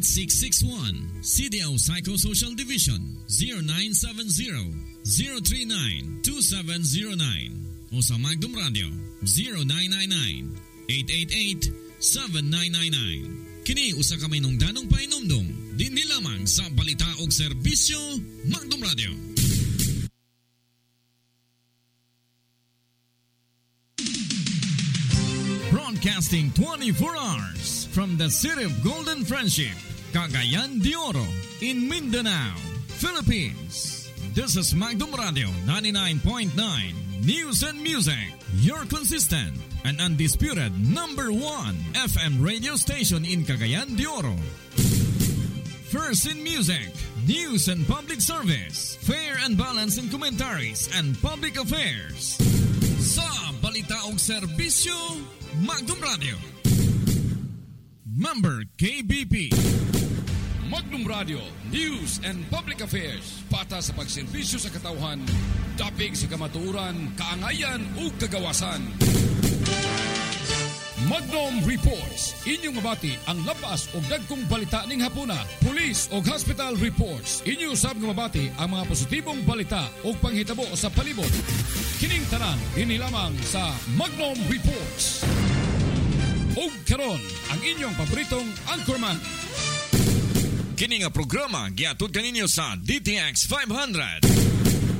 8661. CDO Psychosocial Division 0970-039-2709. O sa Magdum Radio 0999-888-7999. Kini usa ka may nungdanong painumdum. Dinhi lamang sa balita og serbisyo Magdum Radio. Broadcasting 24 hours from the city of Golden Friendship, Cagayan de Oro, in Mindanao, Philippines. This is Magdum Radio 99.9 News and Music, your consistent and undisputed number 1 FM radio station in Cagayan de Oro. First in music, news and public service, fair and balanced in commentaries and public affairs. Sa balita og serbisyo, Magdum Radio. Member KBP. Magdum Radio, News and Public Affairs. Pata sa pagserbisyo sa katawhan, dapig sa kamatuoran, kaangayan ug kagawasan. Magdum Reports. Inyong mabati ang labas o dagkong balita ning hapuna. Police o hospital reports. Inyo sab nga mabati ang mga positibong balita o panghitabo sa palibot. Kining tanan dinhi lamang sa Magdum Reports. O karon ang inyong paboritong anchorman. Kini nga programa giatod kaninyo sa DTX 500.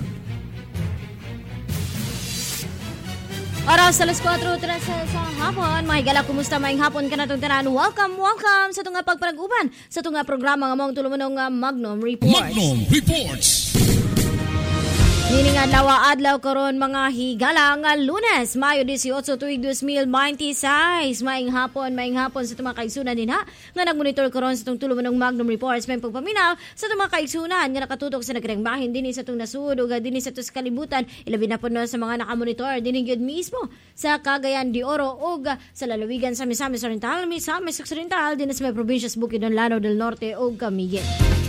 Oras alas 4:13 sa hapon. Mahigala, kumusta? Maayong hapon ka na itong tanan. Welcome sa itong pagpanaguban sa itong programa nga mong tulumanong Magdum Reports. Magdum Reports. Nini nga adlaw karon mga higala nga Lunes, Mayo 18 tuig 2026. Maayong hapon sa itong mga kaigsunan din ha. Nga nagmonitor karon sa itong tulumanong Magdum Reports. May pagpaminaw sa itong mga kaigsunan nga nakatutok sa nagregbahin din sa itong nasud o din sa itong kalibutan. Ilabi na po no sa mga nakamonitor din gyud mismo sa Cagayan de Oro o sa lalawigan sa Misamis Oriental, Misamis Occidental din sa may probinsya Bukidnon, Lanao del Norte o Camiguin.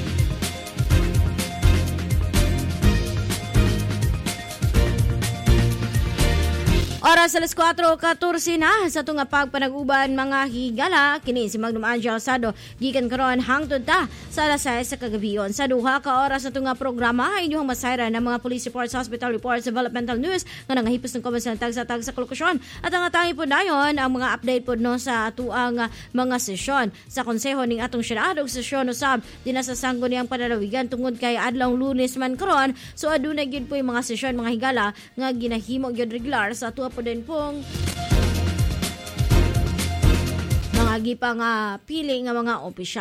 Oras alas 4:14 na sa tunga pagpanaguban mga higala. Kini si Magdum Angel Sado gikan karon hangtod ta sa alas 6 sa kagabion. Sa duha ka oras sa tunga programa inyong masayra ng mga police reports, hospital reports, developmental news nga nangahipos ng comments ng tag sa kolokasyon. At ang atangi po dayon ang mga update po no sa atuang mga sesyon sa konseho ning atong syudad ug sesyon usab dinha sa sanggo niyang panalawigan tungod kay adlaw Lunes man karon. So aduna gyud po yung mga sesyon mga higala nga ginahimo gyud regular sa atua po din pong mga gipang pili nga mga opisyal.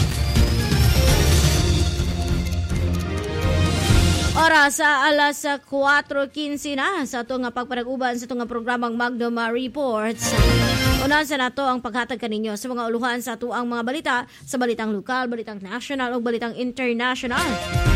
Oras sa alas 4:15 na sa itong pagpanaguban sa itong programang Magdum Reports. Unahan sa nato ang paghatag kaninyo sa mga uluhan sa atuang mga balita, sa balitang lokal, balitang national o balitang international.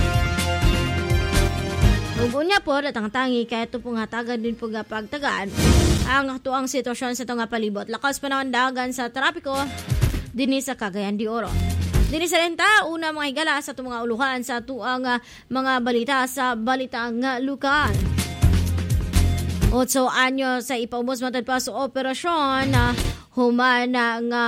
Ug unya po datang tangi kay ito pong hatagan din po pagtagaan ang tuang sitwasyon sa itong palibot. Lakas panahon dagan sa trapiko dinhi sa Cagayan de Oro. Dinhi sa renta, una mga higala sa itong mga uluhan sa tuang mga balita sa balitang lokal. 8 anyo sa ipaubos matad pa sa operasyon humana nga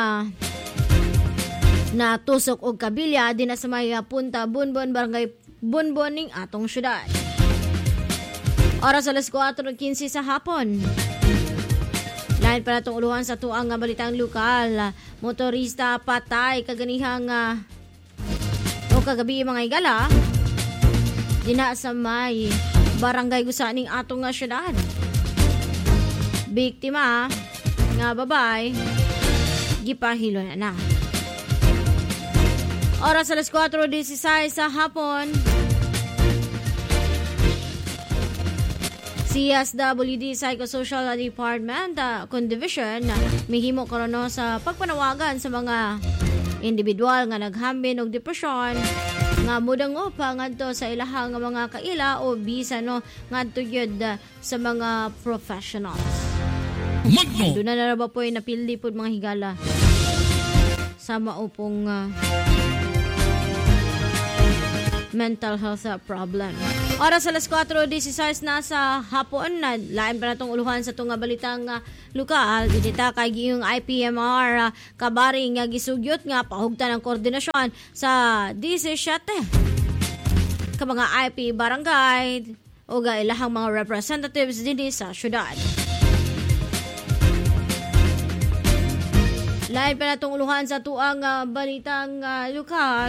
natusok og kabilya din sa may Punta Bunbon, barangay Bunbon ning atong syudad. Oras alas 4:15 sa hapon. Lain pa natong uluhan sa tuang balitang lokal. Motorista patay kaganihang o kagabi mga higala dina sa may barangay Gusaning atong syudad. Biktima nga babay gipahilo na. Oras alas 4:16 sa hapon. CSWD Psychosocial Department Condivision mihimo karon sa pagpanawagan sa mga individual nga naghambin og depresyon nga mudango pa ngadto sa ilahang mga kaila o bisan no ngadto gyud sa mga professionals. Magno. Doon na ba po yung napildi po mga higala sa maupong mental health problem. Oras alas 4:16 na sa hapon, na lain pa natong uluhan sa itong balitang lokal. Dinita kay giyong IPMR kabaring nga gisugyot nga pahugtan ng koordinasyon sa 17 ka mga IP barangay o ilahang mga representatives din sa syudad. Lain pa natong uluhan sa tuang balitang lokal.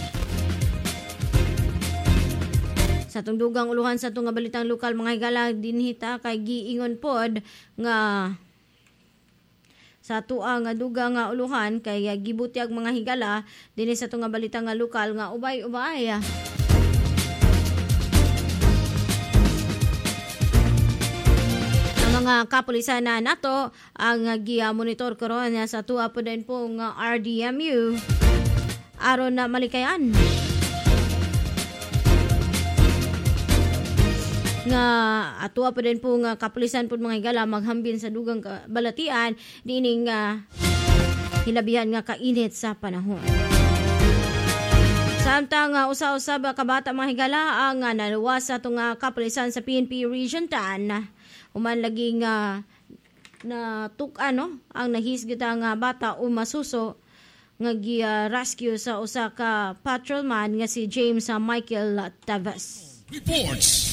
Sa itong dugang uluhan sa itong balitang lokal, mga higala dinhita kay giingon pod nga sa tuang dugang uluhan kay gibutyag mga higala dinhi sa itong balitang lokal nga ubay-ubay. Ang mga kapulisan na nato ang monitor karon sa tuwa po din pong RDMU aron na malikayan nga atua pa din po nga kapulisan po mga higala maghambin sa dugang balatian dining hilabihan nga kainit sa panahon. Samtang usa-usab kabata mga higala ang naluwas sa itong kapulisan sa PNP Region 10 human laging na tukan ang nahisgit ang bata o masuso nga gi-rescue sa usa ka patrolman nga si James Michael Taves. Reports.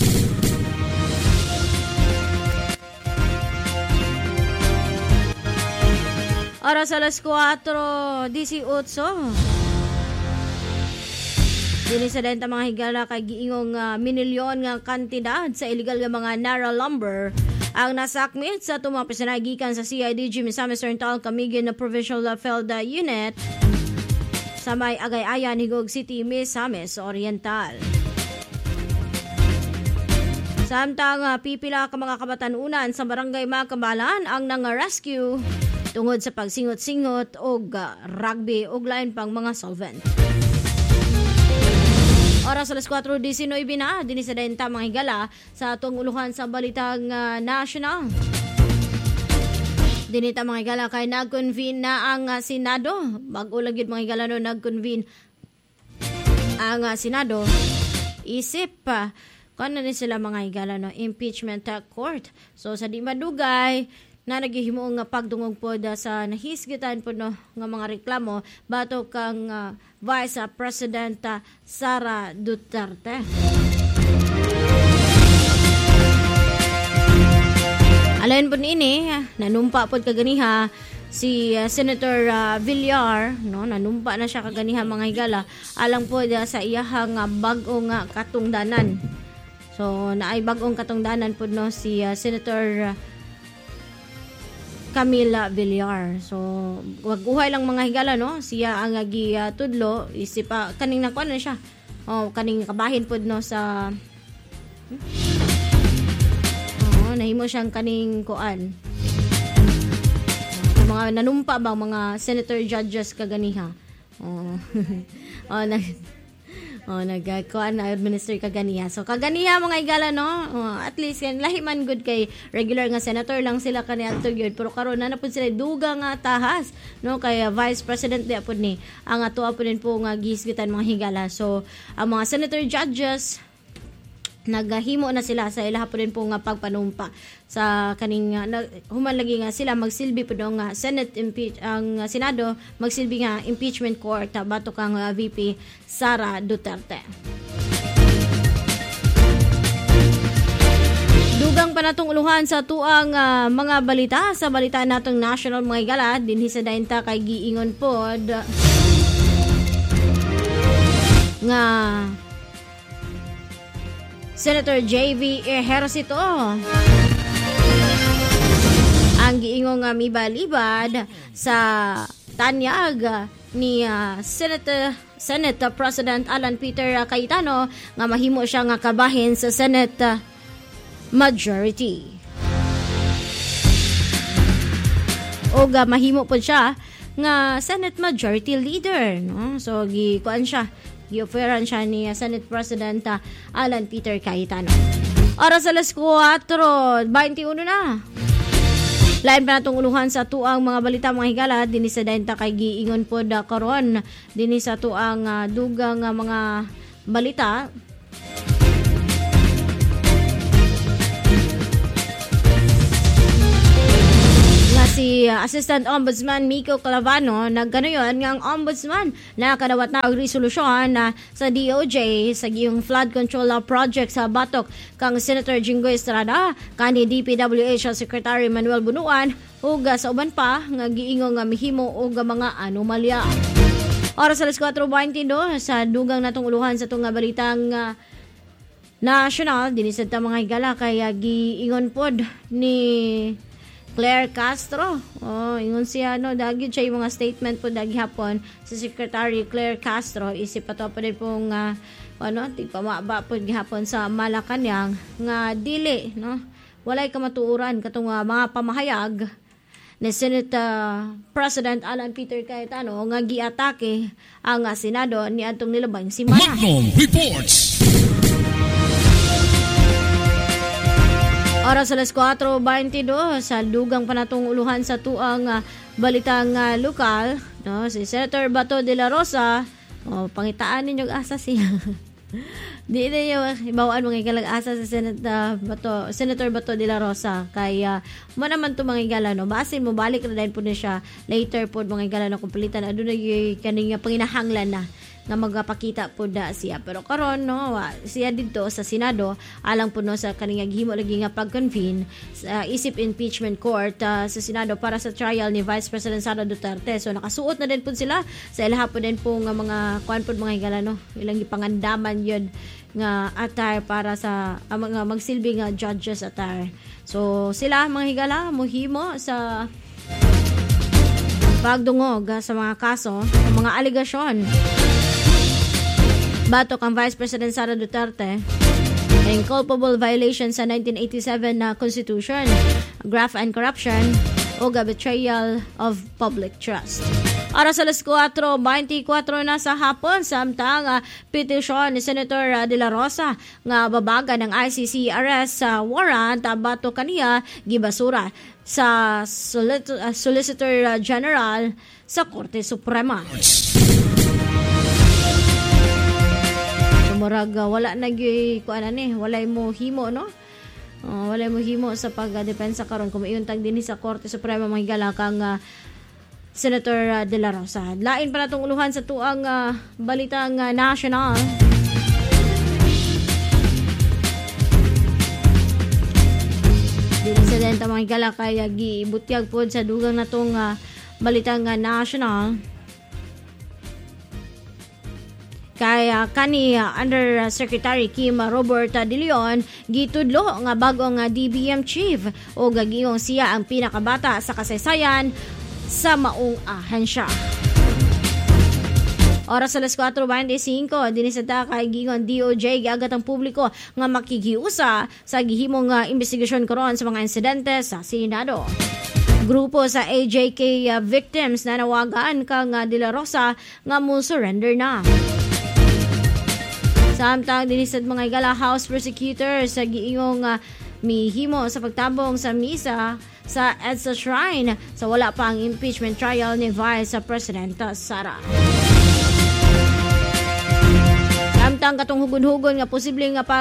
Oras alas 4:18. Dini sa denta mga higala kay giingong minilyon nga kantidad sa illegal nga mga Nara lumber ang nasakmit sa mga pasanagikan sa CIDG Misamis Oriental Camiguin na Provincial Field Unit sa may Agay-ayan, Higog City, Misamis Oriental. Samtang pipila ka mga kabatanunan sa barangay Makabalan ang nang-rescue tungod sa pagsingot-singot o rugby o lain pang mga solvent. Oras alas 4:19 na, din sa denta mga higala sa atong uluhan sa balitang national. Dinita mga higala kay nag-convene na ang Senado. Mag-ulag yun mga higala no, nag-convene ang Senado. Isip kung ano din sila mga higala no, impeachment court. So sa di madugay, na naghihimo nga pagdungog po sa nahisgitan po no, nga mga reklamo bato kang Vice President Sara Duterte. Alain po ini, nanumpa po kaganiha si Senator Villar, no, nanumpa na siya kaganiha mga higala, alang po sa iyahang bagong katungdanan. So naay bagong katungdanan po no, si Senator Camila Villar. So, wag-uhay lang mga higala, no? Siya ang tudlo, isipa, kaning nakuha na siya. Kaning kabahin po, no, sa... nahimo siyang kaning kuan. Mga nanumpa ba, mga senator judges kaganiha. Nagkuan na administer kaganiha. So kaganiha mga higala no, at least lahi man good kay regular nga senator lang sila kaniadto gyud, pero karon na pud sila duga nga tahas no, kay Vice President di apod ni ang atoa pud din po nga gisgitan mga higala. So ang mga senator judges naghahimo na sila sa ilaha po din po nga pagpanumpa sa kaning human lagi nga sila magsilbi po nga Senate ang Senado magsilbi nga impeachment court bato kang VP Sara Duterte. Dugang pa natong uluhan sa tuang mga balita sa balita natong national mga higala dinhi sa dainta kay giingon pod nga Senator J.V. Ejercito ang giingong mibalibad sa tanyag ni Senate President Alan Peter Cayetano nga mahimo siya nga kabahin sa Senate majority. O mahimo po siya nga Senate majority leader, no? So gikuan siya, gi-offeran siya ni Senate President Alan Peter Cayetano. Oras alas 4:21 na. Lain pa natong uluhan sa tuang mga balita mga higala dinhi sa dainta kay giingon pod karon dinhi sa tuang dugang mga balita. Si Assistant Ombudsman Miko Calavano nagkanayon nga ang ombudsman na kadawat na og resolusyon sa DOJ sa giyong flood control project sa Batok kang Senator Jinggoy Estrada kanhi DPWH Secretary Manuel Bunuan ug sa uban pa nga giingon nga mihimo og mga anomalya. Oras sa 4:22 sa dugang natong uluhan sa tunga balitang national dinisad ta mga higala kay giingon pod ni Claire Castro. Ingon siya, dagid siya yung mga statement po dagi hapon sa Secretary Claire Castro. Isip pa to pa din pong, tigpamaba po gihapon sa Malacanang nga dili, walay kamatuuran katong mga pamahayag ni Senate President Alan Peter Cayetano nga giatake ang Senado ni atong nilabang si Mara. Magnum Reports. Oras sa 4:22 sa dugang panatong uluhan sa tuang balitang lokal, si Senator Bato de la Rosa, pangitaan ninyo asa siya. Di ninyo ibawaan mga igalang asa sa Senator Bato de la Rosa. Kaya mo naman to mga igala, basin mo balik na dahil po na siya later po mga igala na kumpulitan. Adun na yung kaning panginahanglan na nga magpakita po da siya. Pero karon siya dito sa Senado alang po sa kaniyang himo lagi nga pag-convene sa isip impeachment court sa Senado para sa trial ni Vice President Sara Duterte. So nakasuot na din po sila sa ilaha po din po nga mga kuan po mga higala ilang gipangandaman yun nga attire para sa mga magsilbing judges attire. So sila mga higala mohimo sa pagdungog sa mga kaso, mga aligasyon batok ang Vice President Sara Duterte in culpable violation sa 1987 na Constitution, graft and corruption o betrayal of public trust. Oras sa 4:24 na sa hapon, samtang petisyon ni Senator De La Rosa nga babaga ng ICC arrest warrant batok kaniya gibasura sa Solicitor General sa Korte Suprema. Murag wala walay mo himo walay mo himo sa pagdepensa karon kung iuntag dinhi sa Korte Suprema mahigala kang Senator De La Rosa. Lain pa natong uluhan sa tuang balitang national. Presidente mahigala kay gibutyag pod sa dugang natong balitang national. Kaya Under Secretary Kim Robert De Leon gitudlo nga bagong DBM chief o gagiyong siya ang pinakabata sa kasaysayan sa maong ahensya. Oras sa 4:25 dinisada kay gingon DOJ giagat ang publiko nga makigiusa sa gihimong investigasyon karon sa mga insidente sa Senado. Grupo sa AJK victims na nawagan kang De La Rosa nga mo surrender na. Samtang dinisad mga igala House prosecutors sa giingong mihimo sa pagtabong sa misa sa EDSA Shrine sa wala pang impeachment trial ni Vice President Sara. Samtang katong hugon-hugon nga posibleng nga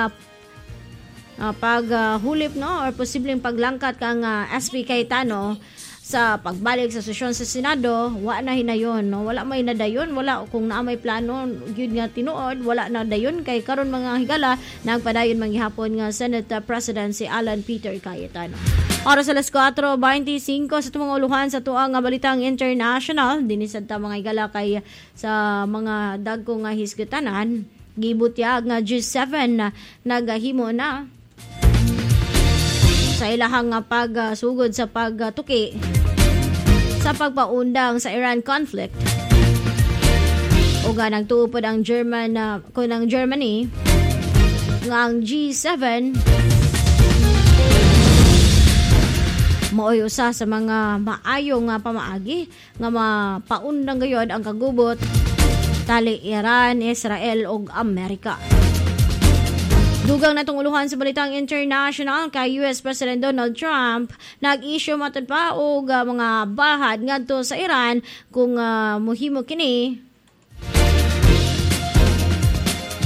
paghulip or posibleng paglangkat kang SP Cayetano sa pagbalik sa sesyon sa Senado, wala na hinayon, wala may nadayon, wala kung naa may plano gyud nga tinuod, wala na dayon kay karon mga higala nagpadayon manghihapon nga Senate President si Alan Peter Cayetano. Oras sa 4:25 sa tumang uluhan sa tuang nga balitang international, dinisad ta mga higala kay sa mga dagko nga hisgutanan, gibutyag nga G7 nagahimo na sa ilahang pagsugod sa pagtuki sa pagpaundang sa Iran conflict. O ganang tuupod ang Germany nga ang G7 maoy usa sa mga maayong pamaagi nga mapaundang gayod ang kagubot tali Iran, Israel ug Amerika. Dugang natong uluhan sa balitang international kay US President Donald Trump nag-issue matod pa og mga bahad ngadto sa Iran kung mohimo kini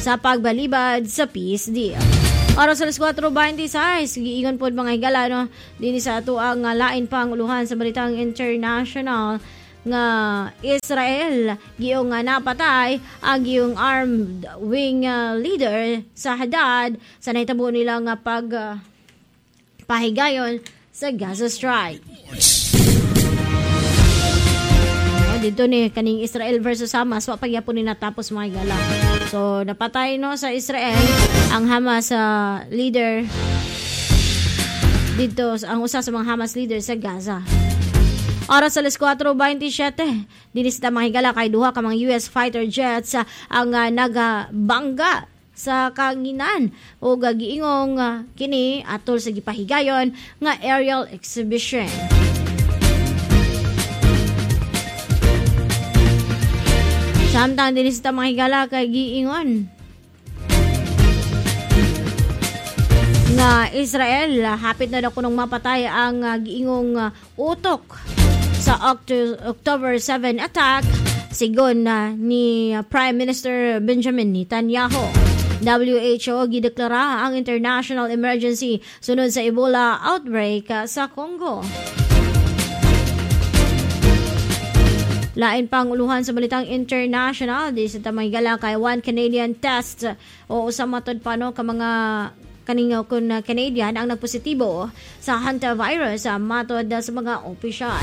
sa pagbalibad sa peace deal. Oras sa 4:26, giingon po mga higala no, din sa ato ang lain panguluhan sa balitang international nga Israel giyong napatay ang giyong armed wing leader sa Hadad sa nahitabo nila nga pahigayon sa Gaza Strike. Dito ni kaning Israel versus Hamas wa pagyapon ni natapos mga higala. So napatay no sa Israel ang Hamas leader dito, ang usa sa mga Hamas leader sa Gaza. Oras sa 4:27, dinis ta mga higala kay duha ka mga US fighter jets ang nagabangga sa kanginan o giingong kini atol sa gipahigayon nga aerial exhibition. Samtang dinis ta mga higala kay giingon nga Israel hapit na daw kunong mapatay ang giingong utok sa October 7 attack sigon ni Prime Minister Benjamin Netanyahu. WHO gideklara ang international emergency sunod sa Ebola outbreak sa Congo. Lain pang uluhan sa balitang international di sa tamay gala kay one Canadian test o usamatod pa no ka mga kaningaw kun Canadian ang nagpositibo sa hantavirus matod sa mga opisyal.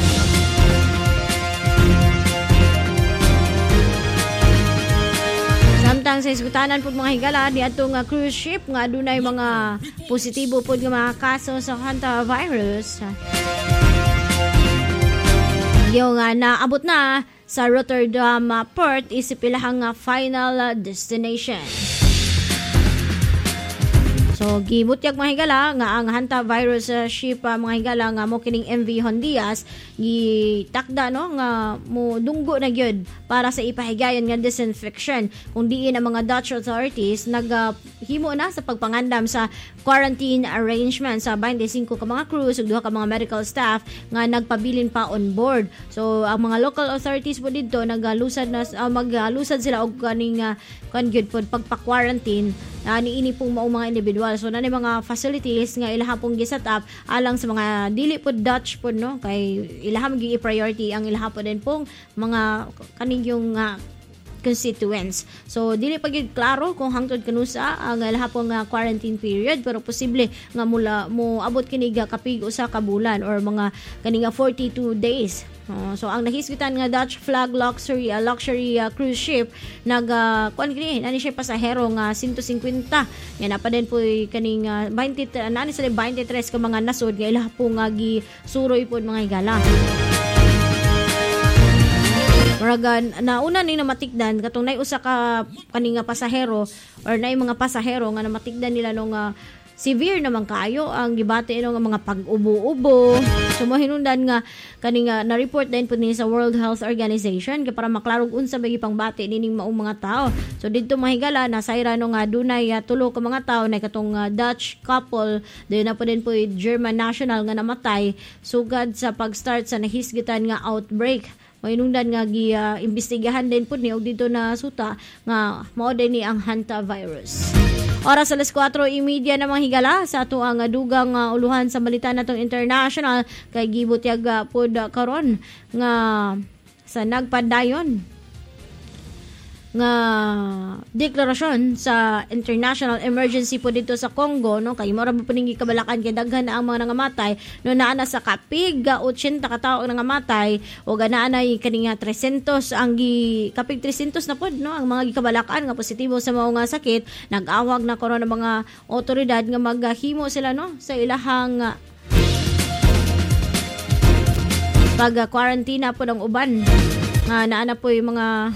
Samtang sa iskutanan po mga higala di atong cruise ship nga adunay mga positibo po nga mga kaso sa hantavirus. Yung naabot na sa Rotterdam Port isipilahang final destination. So, gibutyag mga higala nga ang hantavirus ship mga higala nga mo kining MV Hondias gitakda no nga mo dunggo na gyud para sa ipahigayon nga disinfection kung diin ang mga Dutch authorities naghimo na sa pagpangandam sa quarantine arrangement sa 25 ka mga crews ug duha ka mga medical staff nga nagpabilin pa on board. So, ang mga local authorities po didto maglusad sila og kaning gyud pod pagpa-quarantine niini pong maong mga individual. So, na mga facilities nga ilaha pong giset up alang sa mga dili po Dutch po, no? Kay ilaha maging i-priority ang ilaha po din pong mga kaning yung constituents. So, dili pa gyud klaro kung hangtod kanusa ang ilaha pong quarantine period pero posible nga mula mo abot kini kapig usa ka bulan or mga kaning 42 days. So ang nahisgitan nga Dutch flag luxury cruise ship kuan kini nani siya pasahero nga 150 yan pa din po kaning 23 ka mga nasod nga ilaha po nga gisuroy pod mga higala. Muragan nauna ni namatikdan katong nay usa ka kaning pasahero or nay mga pasahero nga namatikdan nila nung severe naman kayo ang gibati nga mga pag-ubo-ubo. So mahinundan nga kaning na-report din po ni sa World Health Organization kay para maklarog unsa bagi pangbati nining maong mga tao. So didto mahigala nasayra no nga dunay tulo ka mga tao na katong Dutch couple din na po din po German national nga namatay sugad sa pag-start sa nahisgitan nga outbreak. Mahinungdan nga giimbestigahan din po ni og dito na suta nga mao din ni ang hantavirus. Oras sa 4:30 na mga higala sa ato ang dugang uluhan sa balita natong international kay gibutyag pod karon nga sa nagpadayon nga deklarasyon sa international emergency po dito sa Congo no kay mora po ning gikabalakan kay daghan na ang mga nangamatay no naa na sa kapig 80 ka tawo nangamatay o ganaan ay kaning 300 ang kapig 300 na pod no ang mga gikabalakan nga positibo sa mao nga sakit nag-awag na karon ang mga otoridad nga maghimo sila no sa ilahang pag-quarantine po ng uban nga naa na po yung mga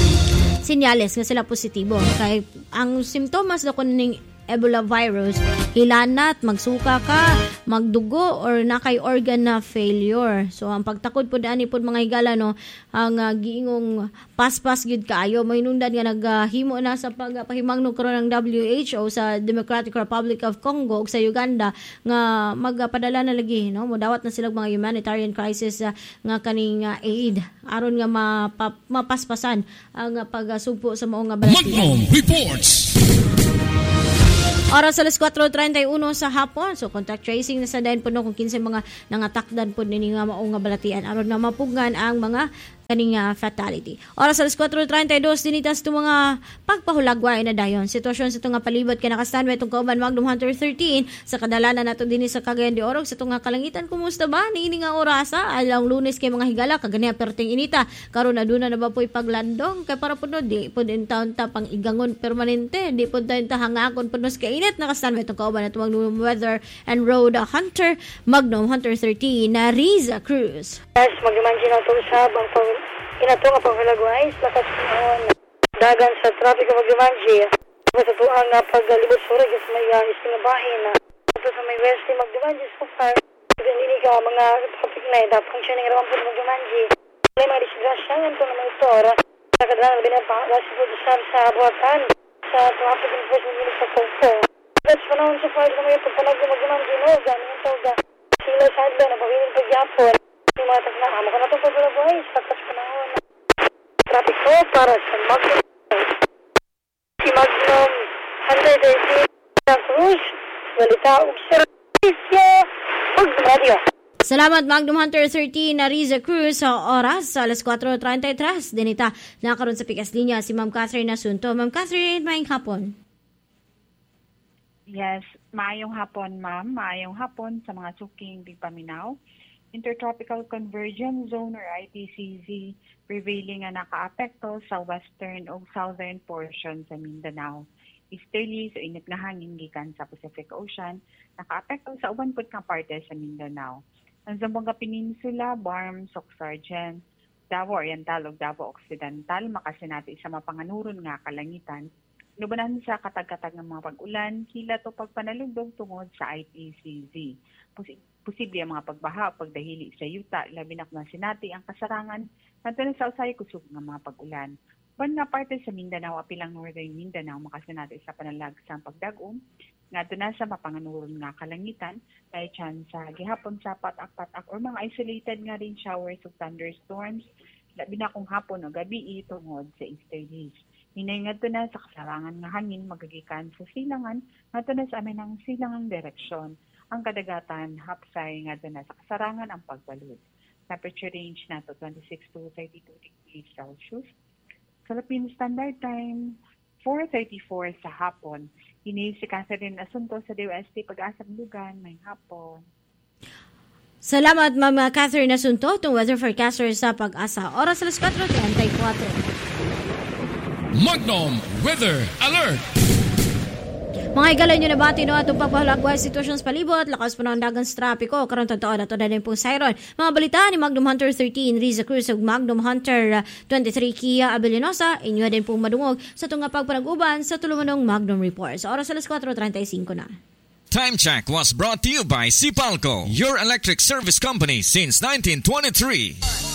sinyales nga sila positibo kay ang simptomas na kuning Ebola virus hilanat, magsuka ka, magdugo or nakay organ na failure. So ang pagtakod po ani po mga higala no, ang giingong paspas gyud kaayo may nungdan nga naghimo na sa pagpahimangno karon ng WHO sa Democratic Republic of Congo ug sa Uganda nga magpadala na lagi no, modawat na sila mga humanitarian crisis nga kaning aid aron nga mapaspasan ang pagsugpo sa mao nga balatian. Magnum Reports. Oras alas 4:31 sa hapon. So contact tracing na sa dayon po no kung kinsa mga nangatakdan po nini nga mao nga balatian aron nga mapugngan ang mga kaning fatality. Oras alas 4:32 dinitas to mga pagpahulagway na dayon. Sitwasyon sa tunga palibot kay naka-standby tong kauban Magnum Hunter 13 sa kadalanan nato dinhi sa Cagayan de Oro sa tunga kalangitan. Kumusta ba niini nga orasa? Alang Lunes kay mga higala kagani perting inita. Karon aduna na ba po'y paglandong kay para puno di pud in taon ta pang igangon permanente. Di pud ta hangakon punos kay init naka-standby tong kauban nato Magnum Weather and Road Hunter Magnum Hunter 13 na Riza Cruz. Yes, mag-imagine nato sa bang kinatunga pang halagwais, lakas noon dagan sa traffic of Magdimanji. Sa tuang paglibot surag sa may istingabahin na ito sa may west ni Magdimanji so far. Ganini ka mga traffic na ito, functioning raman po Magdimanji. May mga disgrasya yan po na mga motor. Nakadalang na binabawasi po sa buhatan sa traffic enforcement unit sa Kongpo. That's pa naman so far na may pagpalag ng Magdimanji no, ganyan ito ga sila sa adla na pagwilin pagyapon. Yung mga tagnaan, maka na ito paglalagwais, pagkas pa na traffic ko para sa Magnum. Si Magnum Hunter 13 sa Cruz, balita ug servisyo Magnum Radio. Salamat Magnum Hunter 13 na Riza Cruz sa oras sa alas 4:33. Dinita nakaroon sa pikas linya si Ma'am Catherine Asunto. Ma'am Catherine, maayong hapon. Yes, maayong hapon ma'am, maayong hapon sa mga suking Paminaw. Intertropical Convergence Zone or ITCZ prevailing nga nakaapekto sa western o southern portion sa Mindanao. Easterly, so init nga hangin gikan sa Pacific Ocean, nakaapekto sa uban pud nga parte sa Mindanao. Ang Zamboanga Peninsula, Barm, Soc-Sargent, Davao Oriental ug Davao Occidental makasinati sa mapanganuron nga kalangitan. Nubanan sa katag-katag ng mga pag-ulan, kilat o pagpanalugdog tungod sa ITCZ. Posible ang mga pagbaha o pagdahili sa yuta, labi na kung sinati ang kasarangan nato na sa usay kusog ng mga pag-ulan. Ban nga parte sa Mindanao, apilang Northern Mindanao, makasinati sa panalagsang pagdagom, nga na sa mapanganuron nga kalangitan, kaya tiyan sa gihapon sa patak-patak or mga isolated nga rin showers o thunderstorms, labi na kung hapon o gabi tungod sa easterlies. Hinay nga na sa kasarangan nga hangin magagikan sa silangan, nga na sa amin ang silangang direksyon. Ang kadagatan, hapsay nga na sa kasarangan ang pagbalod. Temperature range nato 26 to 32 degrees Celsius. Philippine Standard Time, 4:34 sa hapon. Ini si Catherine Asunto sa DOST Pag-asang Lugan, may hapon. Salamat Ma'am Catherine Asunto, itong weather forecaster sa Pag-asa. Oras alas 4:34. Magnum Weather Alert! Mga igalan nyo na bati no atong pagpahulagway sitwasyon sa palibot, lakas pa ng dagang sa trapiko, karon totoo na to na din pong siren. Mga balita ni Magnum Hunter 13, Riza Cruz ug Magnum Hunter 23, Kia Abellinosa, inyo din pong madungog sa tunga pagpanaguban sa tulumanong Magnum Reports. Oras alas 4:35 na. Time check was brought to you by Sipalco, your electric service company since 1923.